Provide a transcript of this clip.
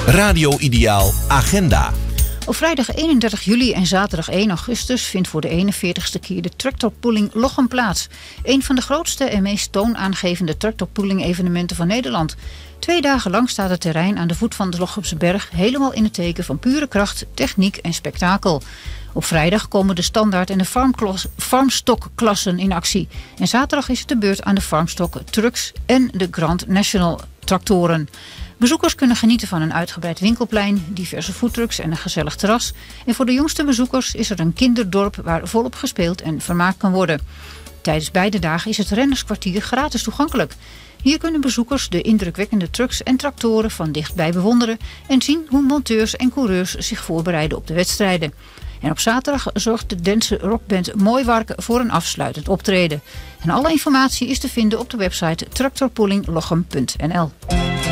Radio Ideaal Agenda. Op vrijdag 31 juli en zaterdag 1 augustus vindt voor de 41ste keer de tractorpooling Lochem plaats. Een van de grootste en meest toonaangevende tractorpooling evenementen van Nederland. 2 dagen lang staat het terrein aan de voet van de Lochemse Berg helemaal in het teken van pure kracht, techniek en spektakel. Op vrijdag komen de standaard en de farmstock-klassen in actie. En zaterdag is het de beurt aan de farmstock trucks en de Grand National tractoren. Bezoekers kunnen genieten van een uitgebreid winkelplein, diverse foodtrucks en een gezellig terras. En voor de jongste bezoekers is er een kinderdorp waar volop gespeeld en vermaakt kan worden. Tijdens beide dagen is het rennerskwartier gratis toegankelijk. Hier kunnen bezoekers de indrukwekkende trucks en tractoren van dichtbij bewonderen en zien hoe monteurs en coureurs zich voorbereiden op de wedstrijden. En op zaterdag zorgt de Deense rockband Mooiwark voor een afsluitend optreden. En alle informatie is te vinden op de website tractorpoolinglochem.nl.